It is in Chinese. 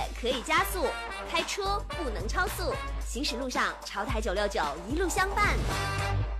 可以加速，开车不能超速，行驶路上潮台969一路相伴。